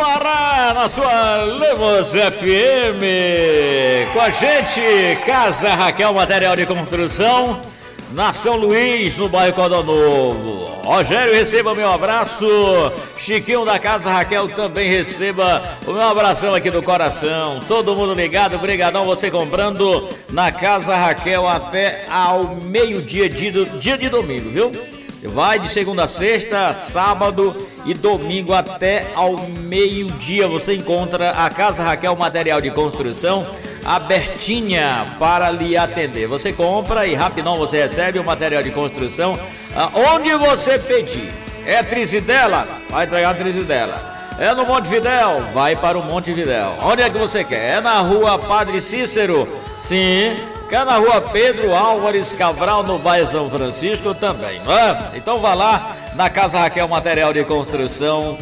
Pará, na sua Lemos FM. Com a gente, Casa Raquel Material de Construção, na São Luís, no bairro Codó Novo. Rogério, receba o meu abraço. Chiquinho da Casa Raquel também receba o meu abração aqui do coração. Todo mundo ligado, brigadão, você comprando na Casa Raquel até ao meio-dia, dia de domingo, viu? Vai de segunda a sexta, sábado e domingo até ao meio-dia. Você encontra a Casa Raquel Material de Construção abertinha para lhe atender. Você compra e rapidão você recebe o material de construção onde você pedir. É Trizidela? Vai entregar Trizidela. É no Monte Vidéu? Vai para o Monte Vidéu. Onde é que você quer? É na rua Padre Cícero? Sim. Quer na rua Pedro Álvares Cabral, no bairro São Francisco também, não é? Então vá lá na Casa Raquel Material de Construção,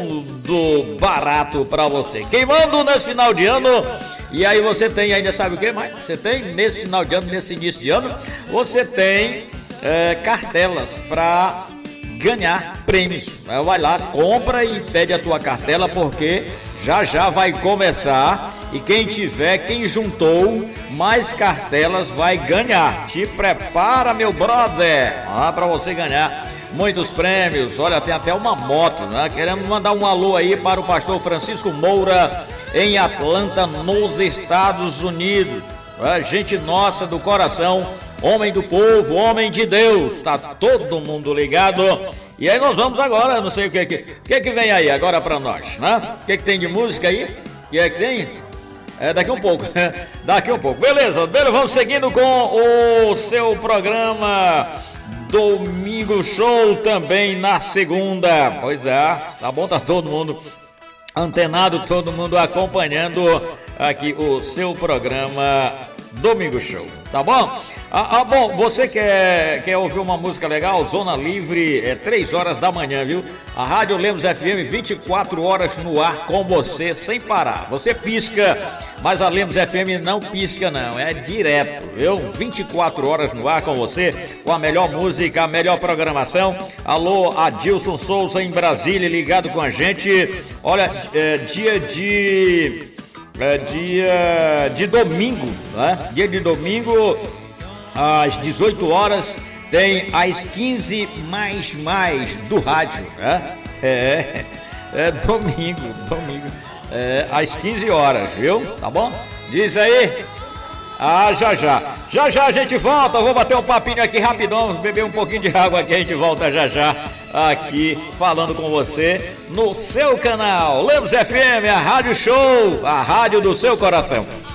tudo barato para você. Queimando nesse final de ano. E aí você tem, ainda sabe o que mais? Você tem nesse final de ano, nesse início de ano, você tem cartelas para ganhar prêmios. Vai lá, compra e pede a tua cartela, porque já vai começar. E quem juntou mais cartelas vai ganhar. Te prepara, meu brother, para você ganhar muitos prêmios. Olha, tem até uma moto, né? Queremos mandar um alô aí para o pastor Francisco Moura, em Atlanta, nos Estados Unidos. Gente nossa do coração, homem do povo, homem de Deus. Tá todo mundo ligado. E aí nós vamos agora, não sei o que vem aí agora para nós, né? O que tem de música aí? O que é que tem? Daqui um pouco. Daqui um pouco. Beleza, vamos seguindo com o seu programa Domingo Show também na segunda. Pois é, tá bom, tá todo mundo antenado, todo mundo acompanhando aqui o seu programa Domingo Show, tá bom? Bom, você quer ouvir uma música legal? Zona Livre, 3 horas da manhã, viu? A Rádio Lemos FM, 24 horas no ar com você, sem parar. Você pisca, mas a Lemos FM não pisca não, é direto, viu? 24 horas no ar com você, com a melhor música, a melhor programação. Alô, Adilson Souza em Brasília, ligado com a gente. Olha, dia de domingo, né? Dia de domingo, às 18 horas, tem as 15 mais do rádio, né? Domingo, às 15 horas, viu? Tá bom? Diz aí. Já a gente volta, vou bater um papinho aqui rapidão, beber um pouquinho de água aqui, a gente volta já aqui falando com você no seu canal Lemos FM, a Rádio Show, a rádio do seu coração.